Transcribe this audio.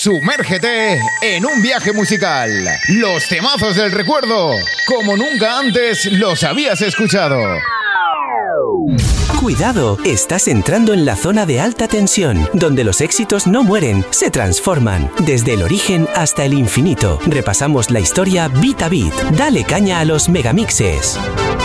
Sumérgete en un viaje musical. Los temazos del recuerdo, como nunca antes los habías escuchado. Cuidado, estás entrando en la zona de alta tensión, donde los éxitos no mueren, se transforman. Desde el origen hasta el infinito, repasamos la historia bit a bit. Dale caña a los megamixes.